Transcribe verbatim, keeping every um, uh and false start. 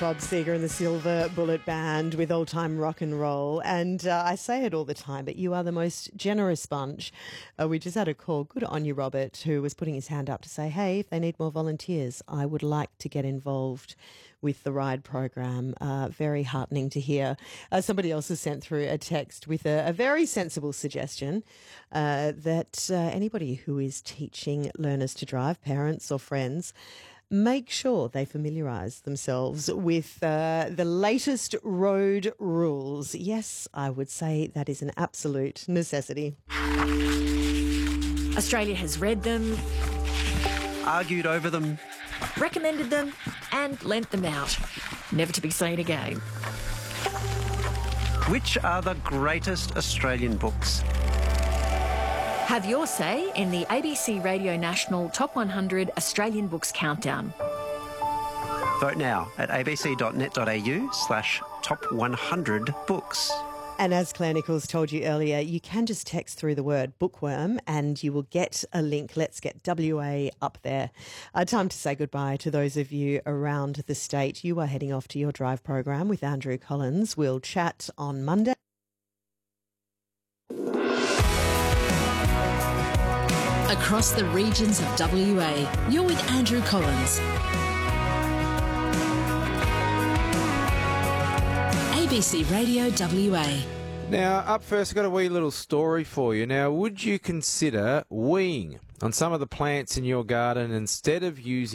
Bob Seger and the Silver Bullet Band with Old Time Rock and Roll. And uh, I say it all the time, but you are the most generous bunch. Uh, we just had a call. Good on you, Robert, who was putting his hand up to say, hey, if they need more volunteers, I would like to get involved with the RIDE program. Uh, very heartening to hear. Uh, somebody else has sent through a text with a, a very sensible suggestion uh, that uh, anybody who is teaching learners to drive, parents or friends, make sure they familiarise themselves with uh, the latest road rules. Yes, I would say that is an absolute necessity. Australia has read them, argued over them, recommended them and lent them out, never to be seen again. Which are the greatest Australian books? Have your say in the A B C Radio National Top one hundred Australian Books Countdown. Vote now at abc.net.au slash top 100 books. And as Claire Nichols told you earlier, you can just text through the word bookworm and you will get a link. Let's get W A up there. Uh, time to say goodbye to those of you around the state. You are heading off to your drive program with Andrew Collins. We'll chat on Monday. Across the regions of W A, you're with Andrew Collins. A B C Radio W A. Now, up first, I've got a wee little story for you. Now, would you consider weeing on some of the plants in your garden instead of using